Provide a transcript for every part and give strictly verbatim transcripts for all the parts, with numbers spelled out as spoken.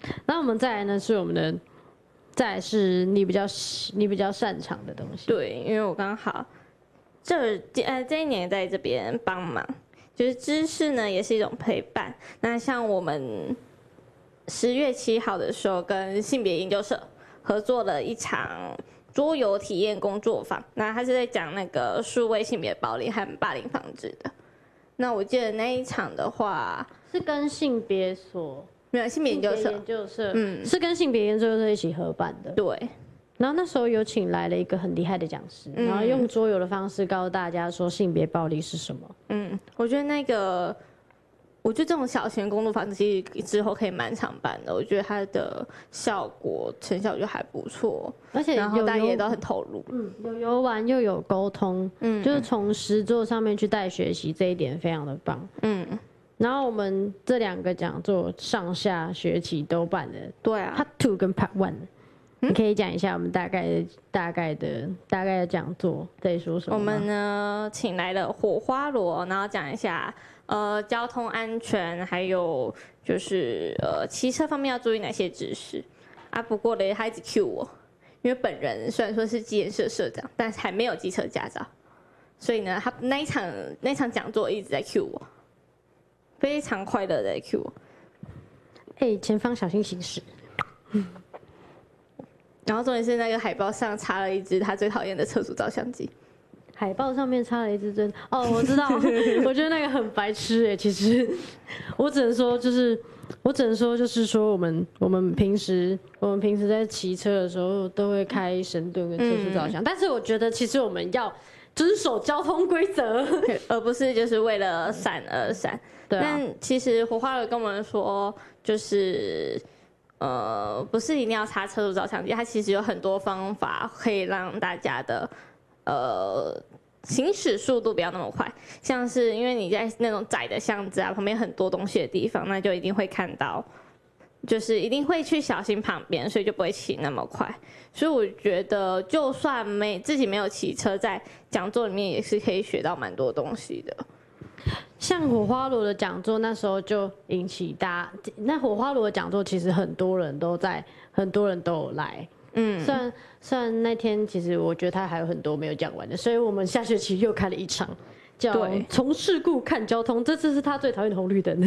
那我们再来呢是我们的，再来是你比较你比较擅长的东西。 对，因为我刚好这呃这一年在这边帮忙，就是知识呢也是一种陪伴。那像我们十月七号的时候，跟性别研究社合作了一场桌游体验工作坊，那他是在讲那个数位性别暴力和霸凌防治的。那我记得那一场的话， 是跟性别所没有性别研究社， 研究社， 嗯， 是跟性别研究社一起合办的。 对。 然后那时候有请来了一个很厉害的讲师， 嗯、 然后用桌游的方式告诉大家说性别暴力是什么。 嗯，我觉得那个，我觉得这种小型工作坊其实之后可以蛮常办的。我觉得它的效果成效就还不错， 而且然后大家也都很投入。 嗯，有游玩又有沟通，嗯，就是从实作上面去带学习，这一点非常的棒。嗯。然后我们这两个讲座上下学期都办了， 对啊 ，Part Two 跟 Part One，、嗯、你可以讲一下我们大概大概的大概的讲座在说什么吗？ 我们呢请来了火花罗，然后讲一下呃交通安全，还有就是呃骑车方面要注意哪些知识啊。不过呢，他一直 cue 我，因为本人虽然说是机研社社长，但是还没有机车驾照，所以呢，他那一场那一场讲座一直在 cue 我。非常快乐的 Q， 哎、欸，前方小心行驶。 然后重点是那个海报上插了一只他最讨厌的测速照相机。 海报上面插了一只针，哦，我知道，我觉得那个很白痴哎。其实我只能说，就是我只能说，就是说我们我们平时我们平时在骑车的时候都会开神盾跟测速照相，嗯、但是我觉得其实我们要遵守交通规则， 而不是就是为了闪而闪。对、啊，但其实火花有跟我们说，就是呃，不是一定要插测速照相机，它其实有很多方法可以让大家的呃行驶速度不要那么快。像是因为你在那种窄的巷子啊，旁边很多东西的地方，那就一定会看到，就是一定会去小心旁边，所以就不会骑那么快。所以我觉得，就算没自己没有骑车，在讲座里面也是可以学到蛮多东西的。 像火花罗的讲座，那时候就引起大家。那火花罗的讲座其实很多人都在，很多人都有来。嗯，虽然虽然那天其实我觉得他还有很多没有讲完的，所以我们下学期又开了一场，叫“从事故看交通”。这次是他最讨厌的红绿灯。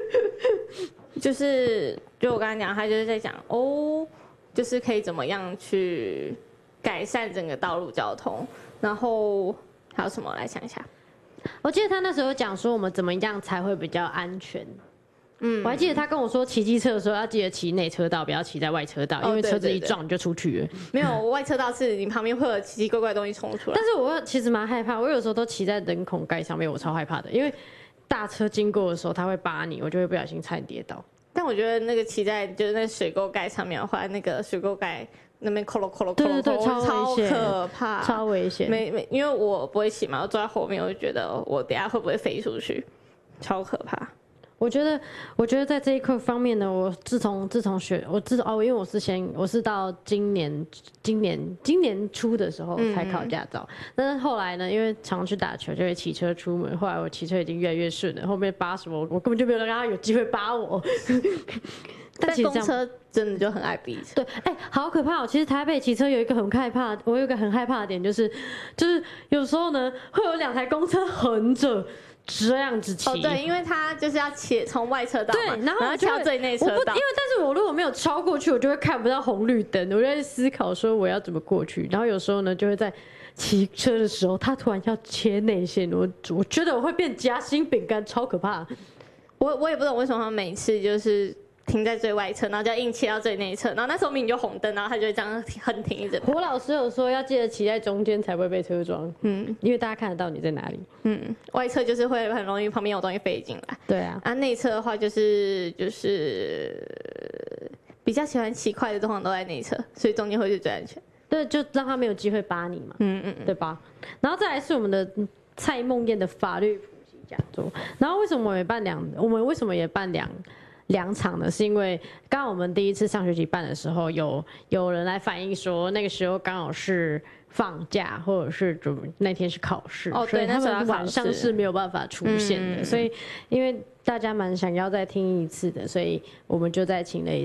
就是就我刚才讲，他就是在讲哦，就是可以怎么样去改善整个道路交通，然后还有什么来想一下。 我记得他那时候讲说我们怎么样才会比较安全。嗯，我还记得他跟我说骑机车的时候要记得骑内车道，不要骑在外车道，因为车子一撞你就出去了。 哦、对对对没有，外车道是你旁边会有奇奇怪怪的东西冲出来。 但是我其实蛮害怕，我有时候都骑在人孔盖上面，我超害怕的，因为大车经过的时候他会扒你，我就会不小心差点跌倒。 但我觉得那个骑在就是那水沟盖上面的话，那个水沟盖那边扣了扣了扣了， 对对对， 超可怕， 超危险。 没没，因为我不会骑嘛，我坐在后面，我就觉得我等一下会不会飞出去，超可怕。 我觉得，我觉得在这一块方面呢，我自从自从学，我自哦，因为我是先我是到今年今年今年初的时候才考驾照，嗯、但是后来呢，因为常去打球就会骑车出门，后来我骑车已经越来越顺了，后面扒什么我根本就没有让他有机会扒我。 但公车真的就很爱逼车。 对，哎、欸，好可怕哦！其实台北骑车有一个很害怕，我有一个很害怕的点就是，就是有时候呢会有两台公车横着。这样子骑哦，对，因为他就是要切从外车道嘛， 对，然后要挑最内车道。 因为但是我如果没有超过去，我就会看不到红绿灯，我就在思考说我要怎么过去。然后有时候呢，就会在骑车的时候，他突然要切内线，我我觉得我会变夹心饼干，超可怕。 我我也不懂为什么他每次就是停在最外侧，然后就要硬切到最内侧，然后那时候明明就红灯，然后他就会这样横停一整排。 胡老师有说要记得骑在中间才不会被车撞，嗯，因为大家看得到你在哪里。嗯， 外侧就是会很容易旁边有东西飞进来。 对啊， 啊，内侧的话就是就是比较喜欢骑快的，通常都在内侧，所以中间会是最安全。 对，就让他没有机会扒你嘛。嗯嗯，对吧？然后再来是我们的蔡梦燕的法律普及讲座。然后为什么我们也办两？我们为什么也办两？两场呢，是因为刚好我们第一次上学期办的时候，有有人来反映说，那个时候刚好是放假，或者是准那天是考试， 哦， 所以他们晚上是没有办法出现的。嗯、所以因为大家蛮想要再听一次的，所以我们就再请了一